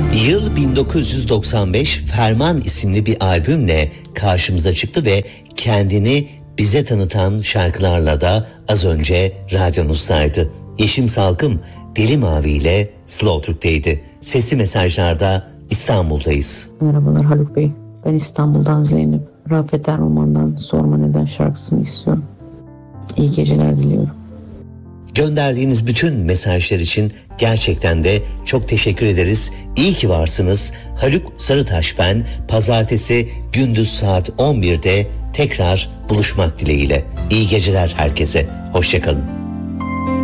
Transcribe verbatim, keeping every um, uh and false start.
Yıl bin dokuz yüz doksan beş, Ferman isimli bir albümle karşımıza çıktı ve kendini bize tanıtan şarkılarla da az önce radyonuzdaydı. Yeşim Salkım, Deli Mavi ile Slow Türk'teydi. Sesli mesajlarda İstanbul'dayız. Merhabalar Haluk Bey. Ben İstanbul'dan Zeynep. Rafet Erman'dan Sorma Neden şarkısını istiyorum. İyi geceler diliyorum. Gönderdiğiniz bütün mesajlar için gerçekten de çok teşekkür ederiz. İyi ki varsınız. Haluk Sarıtaş ben. Pazartesi gündüz saat on birde tekrar buluşmak dileğiyle. İyi geceler herkese. Hoşça kalın.